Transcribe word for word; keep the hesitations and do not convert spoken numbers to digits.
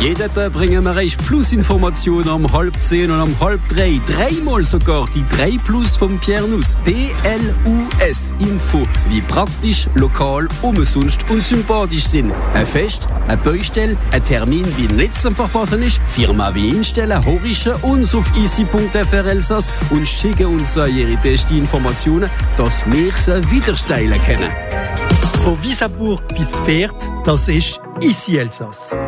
Jeden Tag bringen wir euch Plus-Informationen um halb zehn und um halb drei. Dreimal sogar die drei Plus vom Pierre Nuss. B L U S Info. Wie praktisch, lokal, umsonst und sympathisch sind. Ein Fest, ein Baustelle, ein Termin, wie nicht zum Verpassen ist. Firma wie Instellen, horischen uns auf easy punkt f r Elsass und schicken uns ihre besten Informationen, dass wir sie wieder steilen können. Von Wiesaburg bis Pferd, das ist easy Elsass.